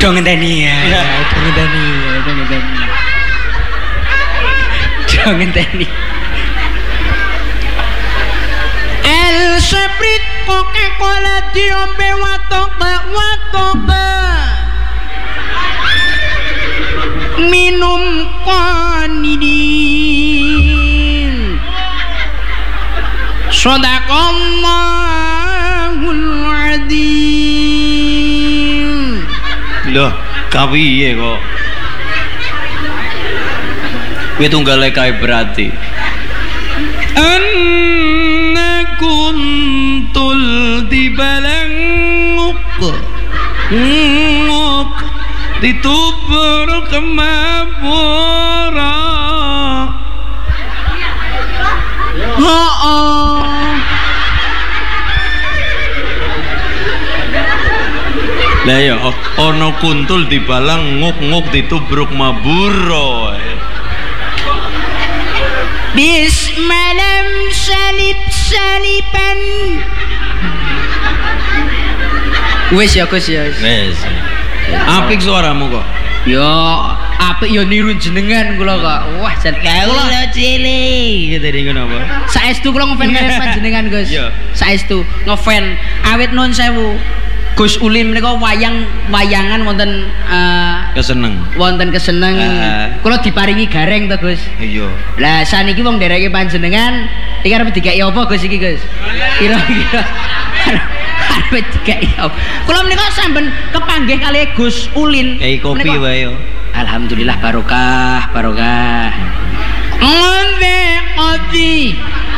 Dong ngenteni ya. Dong ngenteni. Dong ngenteni. El Sprite Coca-Cola diombe watoke. Minum konidin. Sadaqallahul adzim. Loh, kapiye kok? Kowe tunggale kae berarti. Kuntul dibalanguk ditubur kemabura. Lah ya ana kuntul dibalang nguk ditubruk mabura. Bismalam salipan. Wes ya Gus ya. Wes. Apik suaramu kok. Yo, apik yo niru jenengan kula kok. Wah, jan kula cilik. Gitu ning ngono apa? Saestu kula ngefan kalian panjenengan Gus. Iya. Saestu ngefan awit nun sewu. Gus Ulin menika wayangan wonten keseneng. Wonten keseneng. Kula diparingi gareng to Gus. Iya. Lah saniki wong dereke panjenengan iki arep digawe apa Gus iki Gus? Kira-kira arep digawe apa? Kula menika sampun kepanggih kali Gus Ulin. Kayak kopi wae yo. Alhamdulillah barokah. Ngombe kopi.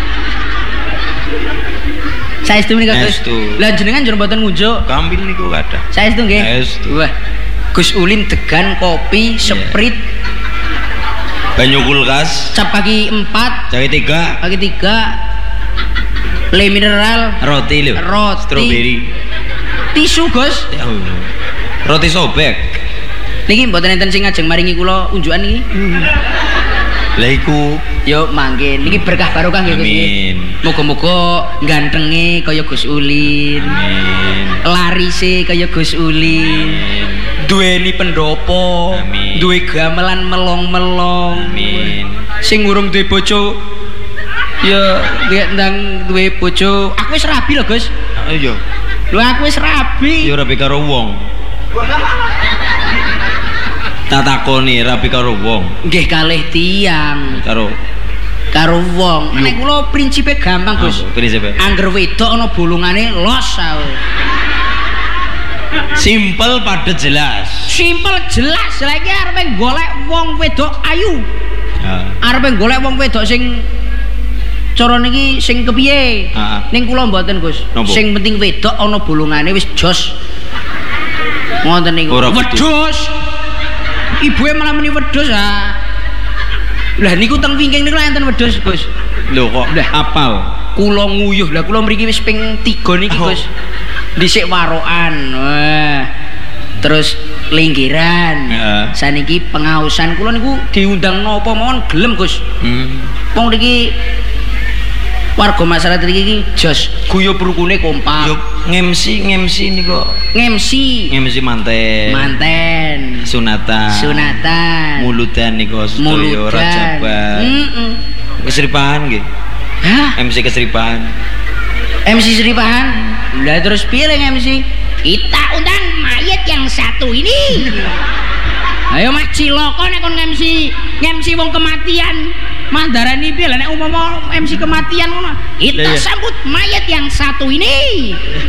Saestu menika Gus. Lah jenengan njur mboten ngunjuk. Kambil niku kathah. Saestu nggih. Wah. Gus Ulin degan kopi, Sprite. Banyu kulkas. Cap kaki 4, Kaki 3. kaki 3. Le mineral, Roti lho. Strawberry. Tisu Gus. Roti sobek. Niki mboten enten sing ngajeng maringi kula unjukan niki. Lah iku yo mangke niki berkah barokah nggih Gus. Amin. Muga-muga gantenge kaya Gus Ulin. Amin. Larise kaya Gus Ulin. Duweni pendopo. Amin. Duwe gamelan melong-melong. Amin. Sing urung duwe bojo ya ndang duwe bojo. Aku wis rabi lho Gus. Iya. Lho aku wis rabi. Ya rabi karo wong. Tak takoni rabi karo wong. Nggih kalih tiyang. Karo wong. Nek kula prinsipe gampang, Gus. Prinsipe. Angger wedok ana bolongane los ae. Simpel padet jelas. Simpel jelas. Lah iki arepe golek wong wedok ayu. Heeh. Arepe golek wong wedok sing cara niki sing kepiye? Ning kula mboten, Gus. Sing penting wedok ana bolongane wis jos. Ngoten niku. Wedhus. Ibuke malah muni wedhus ha. Lah niku teng wingking niku enten wedhus, Gus. Lho kok apal. Kula nguyuh. Lah kula mriki wis ping 3 niki, Gus. Dhisik warokan. Wah. Terus linggiran. Saniki pengaosan kula niku diundang napa mawon gelem, Gus. Wong niki warga masyarakat iki jos guyub rukune kompak. Yo ngemsi niku. Ngemsi manten. Sunatan. Muludan niku sedaya rajaban. Kesripahan nggih. Hah? MC kesripahan. MC Seripahan. Lah terus piye le MC? Kita undang mayat yang satu ini. Ayo Mas Ciloko nek kon ngemsi wong kematian. Mandarani piye lah nek umpama MC kematian ngono. Kita sambut mayat yang satu ini.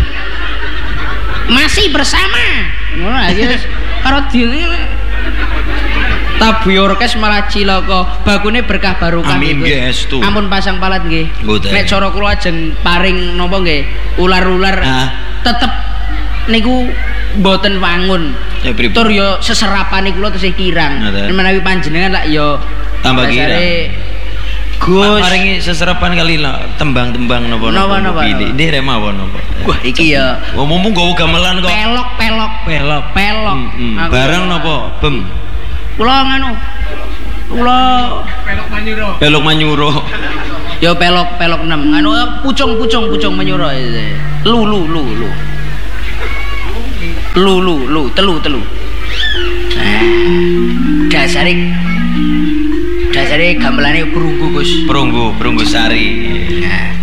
Masih bersama. Ngono aja karo dene. Tabuh orkes malah Ciloko. Bagune berkah barokah. Amin nggih estu. Ampun pasang palat nggih. Nek cara kula ajeng paring napa nggih? Ular-ular tetep niku mboten wangun. Tur yo seserapane kula tesih kirang. Menawi panjenengan lak yo tambah kirang. Gus paringi seserapan kali lah tembang-tembang napa pilih. Ndek rek mawon napa. Wah iki ya. Mumpung nggawa gamelan kok. Pelok. Barang napa? Bem. Kula nganu. Kula pelok manyuro. Ya pelok 6. Anu pucung manyuro. Lu. Telu. Dasare gamelane perunggu Gus. Perunggu sari. Nah,